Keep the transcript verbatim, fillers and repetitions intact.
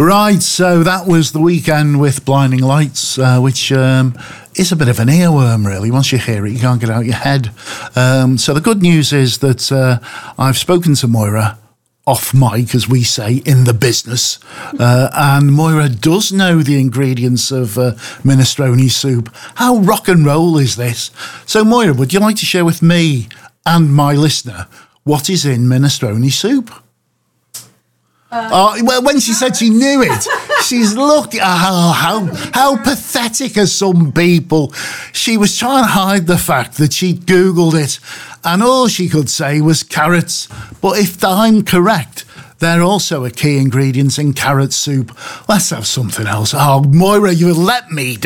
Right, so that was The Weekend with Blinding Lights, uh, which um, is a bit of an earworm, really. Once you hear it, you can't get it out of your head. Um, so the good news is that uh, I've spoken to Moira off mic, as we say, in the business. Uh, and Moira does know the ingredients of uh, minestrone soup. How rock and roll is this? So, Moira, would you like to share with me and my listener what is in minestrone soup? Uh, oh, well, when she said she knew it, she's looked, oh, how, how pathetic are some people. She was trying to hide the fact that she'd Googled it and all she could say was carrots. But if I'm correct, they're also a key ingredient in carrot soup. Let's have something else. Oh, Moira, you let me down.